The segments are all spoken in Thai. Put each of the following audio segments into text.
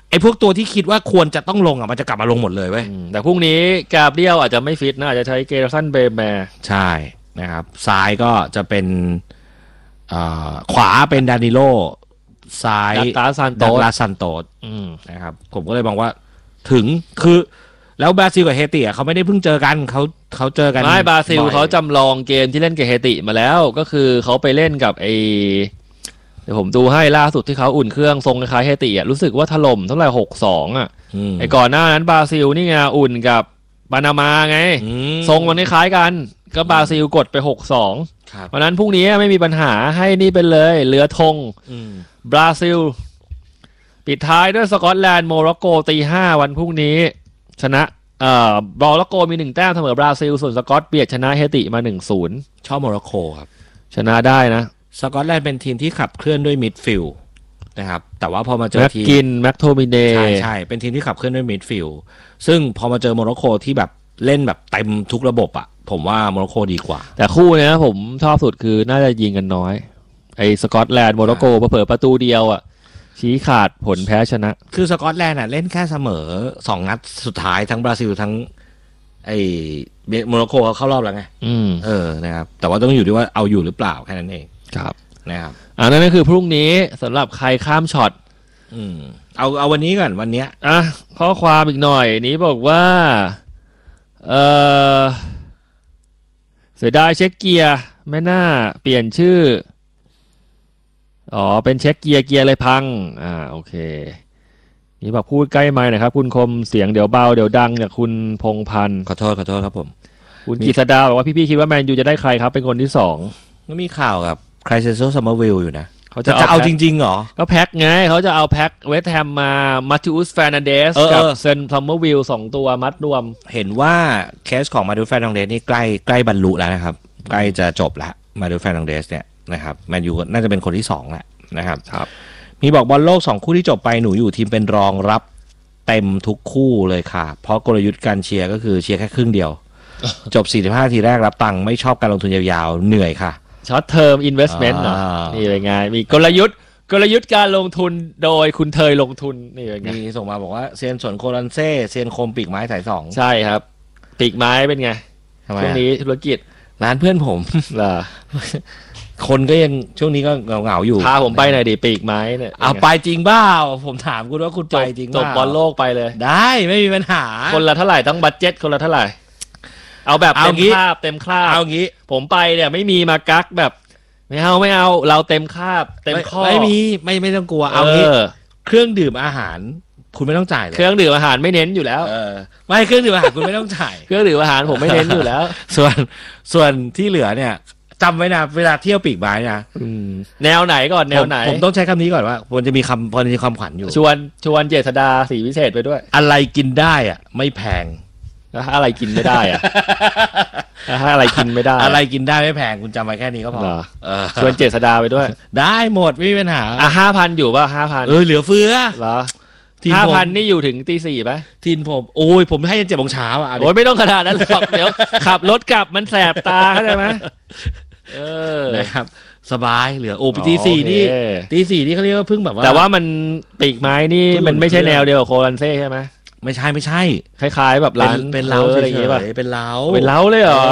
ไอ้พวกตัวที่คิดว่าควรจะต้องลงอ่ะมันจะกลับมาลงหมดเลยเว้ยแต่พรุ่งนี้กาเบรียลอาจจะไม่ฟิตนะอาจจะใช้เกเรสันเบย์แมร์ใช่นะครับซ้ายก็จะเป็นขวาเป็นดานิโลซ้ายดักลาสซันโตสนะครับผมก็เลยมองว่าถึงคือแล้วบราซิลกับเฮติเขาไม่ได้เพิ่งเจอกันเขาเจอกันไม่บราซิลเขาจำลองเกมที่เล่นกับเฮติมาแล้วก็คือเขาไปเล่นกับเดี๋ยวผมดูให้ล่าสุดที่เขาอุ่นเครื่องทรงคล้ายเฮติรู้สึกว่าถล่มเท่าไหร่6-2ก่อนหน้านั้นบราซิลนี่ไงอุ่นกับปานามาไงทรงมันคล้ายกันก็บราซิลกดไป6-2เพราะนั้นพรุ่งนี้ไม่มีปัญหาให้นี่เป็นเลยเรือธงบราซิลปิดท้ายด้วยสกอตแลนด์โมร็อกโกตี 5วันพรุ่งนี้ชนะโมร็อกโกมี1แต้มเสมอบราซิลส่วนสกอตเบียดชนะเฮติมา 1-0 ชอบโมร็อกโกครับชนะได้นะสกอตแลนด์เป็นทีมที่ขับเคลื่อนด้วยมิดฟิลด์นะครับแต่ว่าพอมาเจอทีมแม็กโทมิเนใช่เป็นทีมที่ขับเคลื่อนด้วยมิดฟิลด์ซึ่งพอมาเจอโมร็อกโกที่แบบเล่นแบบเต็มทุกระบบอ่ะผมว่าโมร็อกโกดีกว่าแต่คู่นี้ผมชอบสุดคือน่าจะยิงกันน้อยไอ้สกอตแลนด์โมร็อกโกเผลอประตูเดียวอ่ะชี้ขาดผลแพ้ชนะคือสกอตแลนด์เล่นแค่เสมอ2นัดสุดท้ายทั้งบราซิลทั้งไอ้โมร็อกโกเขาเข้ารอบแล้วไงนะครับแต่ว่าต้องอยู่ที่ว่าเอาอยู่หรือเปล่าแค่นั้นเองครับนะครับนั่นก็คือพรุ่งนี้สำหรับใครข้ามช็อตเอาวันนี้ก่อนวันเนี้ยข้อความอีกหน่อยนี้บอกว่าเสียดายเช็คเกียร์ไม่น่าเปลี่ยนชื่อเป็นเช็คเกียร์เลยพังโอเคนี่บอกพูดใกล้ไมค์หน่อยครับคุณคมเสียงเดี๋ยวเบาเดี๋ยวดังจากคุณพงพันธ์ขอโทษครับผมคุณกิษดาบอกว่าพี่ๆคิดว่าแมนยูจะได้ใครครับเป็นคนที่2 ก็มีข่าวกับไครเซโซซัมเมอร์วิลอยู่นะเขาจะเอาจริงๆเหรอก็แพ็คไงเขาจะเอาแพ็คเวสต์แฮมมามาติอุสแฟร์นันเดสกับเซนซัมเมอร์วิล2ตัวมัดรวมเห็นว่าเคสของมาติอุสแฟร์นันเดสนี่ใกล้บรรลุแล้วนะครับใกล้จะจบแล้วมาติอุสแฟร์นันเดสเนี่ยนะครับแมนยูน่าจะเป็นคนที่2แหละนะครับมีบอกบอลโลก2คู่ที่จบไปหนูอยู่ทีมเป็นรองรับเต็มทุกคู่เลยค่ะเพราะกลยุทธ์การเชียร์ก็คือเชียร์แค่ครึ่งเดียวจบ45นาทีแรกรับตังค์ไม่ชอบการลงทุนยาวๆเหนื่อยค่ะช็อตเทอมอินเวสท์เมนต์นี่เป็นไงมีกลยุทธ์การลงทุนโดยคุณเทยลงทุนนี่เป็นไงมีส่งมาบอกว่าเซียนสวนโคลันเซ่เซียนคมปีกไม้สาย2 ใช่ครับปีกไม้เป็นไงช่วงนี้ธุรกิจร้านเพื่อนผมล่ะคนก็ยังช่วงนี้ก็เหงาอยู่พาผมไปหน่อยดิปีกไม้เนี่ยเอาไปจริงเปล่าผมถามคุณว่าคุณไปจริงจบบอลโลกไปเลยได้ไม่มีปัญหาคนละเท่าไหร่ต้องบัดเจ็ตคนละเท่าไหร่เอาแบบเต็มคาบเอางี้ผมไปเนี่ยไม่มีมากักแบบไม่เอาเราเต็มคาบเต็มข้อไม่มีไม่ต้องกลัวเอางี้เครื่องดื่มอาหารคุณไม่ต้องจ่ายเลยเครื่องดื่มอาหารไม่เน้นอยู่แล้วไม่เครื่องดื่มอาหารคุณไม่ต้องจ่ายเครื่องดื่มอาหารผมไม่เน้นอยู่แล้วส่วนที่เหลือเนี่ยจำไว้นะเวลาเที่ยวปีกไม้นะแนวไหนก่อนแนวไหนผมต้องใช้คำนี้ก่อนว่าพอจะมีความขวัญอยู่ชวนเจษดาสีวิเศษไปด้วยอะไรกินได้ไม่แพงแล้วอะไรกินไม่ได้ถ้าอะไรกินไม่ได้อะไรกินได้ไม่แพงคุณจำไว้แค่นี้ก็พอชวนเจษดาไปด้วยได้หมดไม่มีปัญหา 5,000อยู่ป่ะ 5,000 เหลือเฟือเหรอ 5,000 นี่อยู่ถึงตี 4ป่ะทีมผมโอ้ยผมให้ยัน 7:00 นโอ้ยไม่ต้องขนาดนั้นหรอกเดี๋ยวขับรถกลับมันแสบตาเข้าใจไหมนะครับสบายเหลือตี 4นี่ตี 4นี่เขาเรียกว่าเพิ่งแบบว่าแต่ว่ามันปีกไม้นี่มันไม่ใช่แนวเดียวกับโคลันเซ่ใช่ไหมไม่ใช่คล้ายๆแบบร้านเป็นเล้าอะไรอย่างเงี้ยป่ะเป็นเล้าเลยเหรอ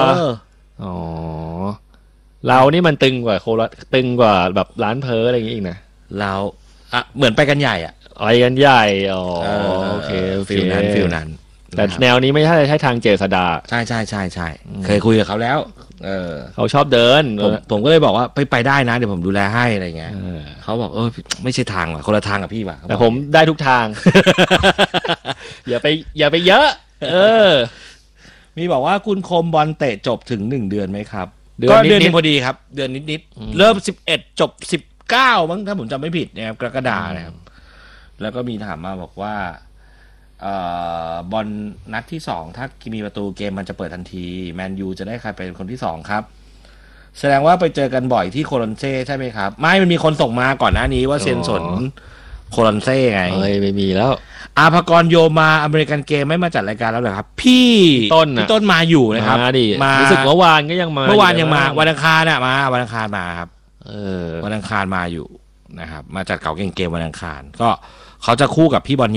เล้านี่มันตึงกว่าตึงกว่าแบบร้านเพออะไรอย่างงี้อีกนะเล้าเหมือนไปกันใหญ่ไปกันใหญ่โอเคฟิลนั้นแต่แนวนี้ไม่ใช่ทางเจษดาใช่เคยคุยกับเขาแล้วเขาชอบเดินผมก็เลยบอกว่าไปได้นะเดี๋ยวผมดูแลให้อะไรเงี้ยเขาบอกไม่ใช่ทางว่ะคนละทางกับพี่ว่ะแต่ผมได้ทุกทาง อย่าไปเยอะมีบอกว่าคุณคมบอลเตะจบถึง1 เดือนไหมครับก็เดือนนึงพอดีครับเดือนนิดๆเริ่ม11จบ19มั้งถ้าผมจำไม่ผิดนะครับกรกฎาคมนะครับแล้วก็มีถามมาบอกว่าบอลนัดที่2ถ้ามีประตูเกมมันจะเปิดทันทีแมนยูจะได้ใครเป็นคนที่2ครับแสดงว่าไปเจอกันบ่อยที่โคลันเซ่ใช่ไหมครับไม่มันมีคนส่งมาก่อนหน้านี้ว่าเซนสนโคลันเซ่ไงไม่มีแล้วอาภากรโยมาอเมริกันเกมไม่มาจัดรายการแล้วเหรอครับพี่ต้นมาอยู่นะครับมารู้สึกเมื่อวานก็ยังมาวันอังคารมาวันอังคารมาครับวันอังคารมาอยู่นะครับมาจัดเก่าเกมวันอังคารก็เขาจะคู่กับพี่บอล